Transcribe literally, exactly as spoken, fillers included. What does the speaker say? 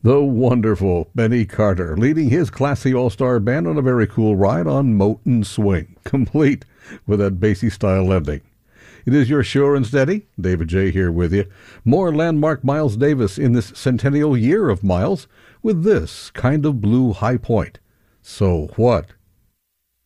The wonderful Benny Carter leading his classy all-star band on a very cool ride on Moten Swing, complete with that bassy style ending. It is your sure and steady, David J. here with you. More landmark Miles Davis in this centennial year of Miles with this kind of blue high point. So what